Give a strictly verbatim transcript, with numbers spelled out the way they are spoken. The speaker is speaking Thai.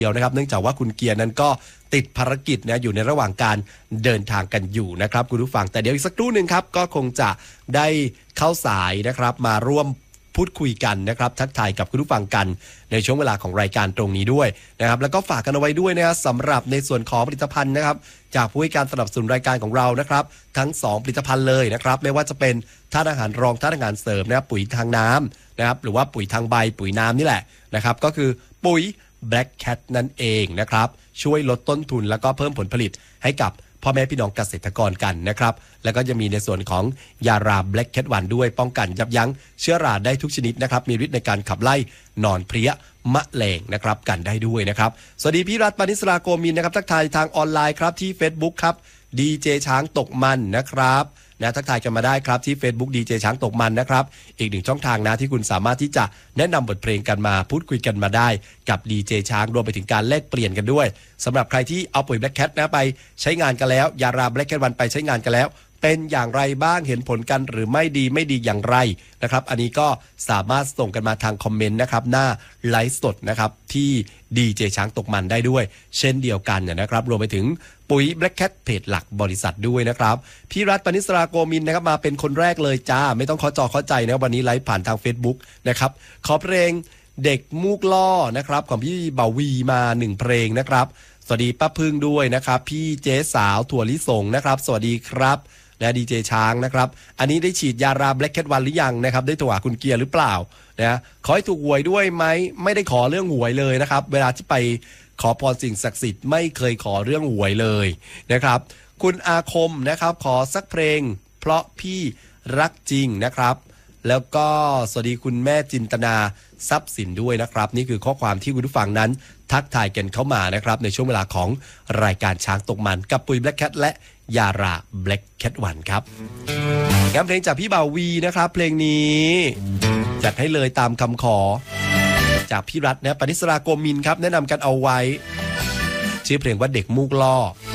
เดียวนะครับเนื่องจากว่าคุณเกียร์นั้นก็ติดภารกิจนะอยู่ในระหว่างการเดินทางกันอยู่นะครับคุณผู้ฟังแต่เดี๋ยวอีกสักครู่หนึ่งครับก็คงจะได้เข้าสายนะครับมาร่วมพูดคุยกันนะครับทักทายกับคุณผู้ฟังกันในช่วงเวลาของรายการตรงนี้ด้วยนะครับแล้วก็ฝากกันเอาไว้ด้วยนะครับสำหรับในส่วนของผลิตภัณฑ์นะครับจากผู้ให้การสนับสนุนรายการของเรานะครับทั้งสองผลิตภัณฑ์เลยนะครับไม่ว่าจะเป็นธาตุอาหารรองธาตุอาหารเสริมนะครับปุ๋ยทางน้ำนะครับหรือว่าปุ๋ยทางใบปุ๋ยน้ำนี่แหละนะครับก็คือปุ๋ย Black Cat นั่นเองนะครับช่วยลดต้นทุนแล้วก็เพิ่มผลผลิตให้กับพ่อแม่พี่น้องเกษตรกรกันนะครับแล้วก็จะมีในส่วนของยารา Black Cat วันด้วยป้องกันยับยั้งเชื้อราได้ทุกชนิดนะครับมีฤทธิ์ในการขับไล่หนอนเพลี้ยมะแรงนะครับกันได้ด้วยนะครับสวัสดีพี่รัฐปณิสราโกมินนะครับทักทายทางออนไลน์ครับที่ Facebook ครับดีเจช้างตกมันนะครับนะทักทายกันมาได้ครับที่ Facebook ดีเจช้างตกมันนะครับอีกหนึ่งช่องทางนะที่คุณสามารถที่จะแนะนำบทเพลงกันมาพูดคุยกันมาได้กับดีเจช้างรวมไปถึงการแลกเปลี่ยนกันด้วยสำหรับใครที่เอาปุ๋ย Black Cat นะไปใช้งานกันแล้วยารา Black Cat วันไปใช้งานกันแล้วเป็นอย่างไรบ้างเห็นผลกันหรือไม่ดีไม่ดีอย่างไรนะครับอันนี้ก็สามารถส่งกันมาทางคอมเมนต์นะครับหน้าไลฟ์สดนะครับที่ดีเจช้างตกมันได้ด้วยเช่นเดียวกันนะครับรวมไปถึงปุ๋ย Black Cat เพจหลักบริษัทด้วยนะครับพี่รัฐปณิสราโกมินนะครับมาเป็นคนแรกเลยจ้าไม่ต้องขอจอเข้าใจนะวันนี้ไลฟ์ผ่านทาง Facebook นะครับขอเพลงเด็กมูกล่อนะครับของพี่เบาวีมาหนึ่งเพลงนะครับสวัสดีป้าพึ่งด้วยนะครับพี่เจ๊สาวถั่วลิสงนะครับสวัสดีครับนะดีเจช้างนะครับอันนี้ได้ฉีดยารา Black Cat วันหรือยังนะครับได้ตัวคุณเกียร์หรือเปล่านะขอให้ถูกหวยด้วยไหมไม่ได้ขอเรื่องหวยเลยนะครับเวลาที่ไปขอพรสิ่งศักดิ์สิทธิ์ไม่เคยขอเรื่องหวยเลยนะครับคุณอาคมนะครับขอสักเพลงเพราะพี่รักจริงนะครับแล้วก็สวัสดีคุณแม่จินตนาทรัพย์สินด้วยนะครับนี่คือข้อความที่คุณผู้ฟังนั้นทักทายกันเข้ามานะครับในช่วงเวลาของรายการช้างตกมันกับปุ๋ย Black Cat และยารา Black Cat วันครับงานเพลงจากพี่บ่าววีนะครับเพลงนี้จัดให้เลยตามคำขอจากพี่รัฐนะปณิสราโกมินครับแนะนำกันเอาไว้ชื่อเพลงว่าเด็กมูกล่อ